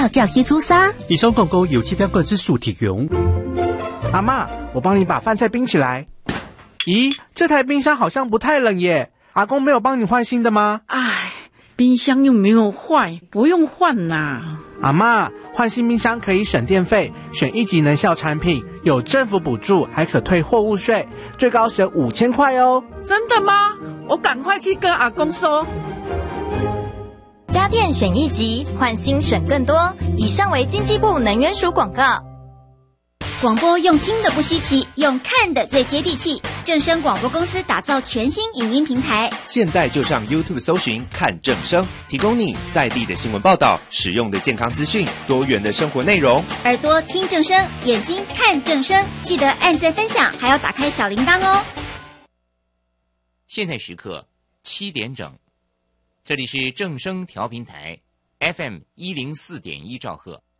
要叫去做啥？ 以上广告由气标管制署提供。 阿嬷，我帮你把饭菜冰起来。咦，这台冰箱好像不太冷耶，阿公没有帮你换新的吗？ 唉，冰箱又没有坏，不用换啦。 阿嬷，换新冰箱可以省电费，选1级能效产品，有政府补助，还可退货物税，最高省5000块哦。 真的吗？我赶快去跟阿公说。 家电选1级，换新省更多。以上为经济部能源署广告。 广播用听的不稀奇，用看的最接地气。正声广播公司打造全新影音平台， 现在就上 YouTube 搜寻看正声，提供你在地的新闻报道、实用的健康资讯、多元的生活内容。 耳朵听正声，眼睛看正声，记得按赞分享，还要打开小铃铛哦。 现在时刻7点整，这里是正声调频台 FM104.1兆赫。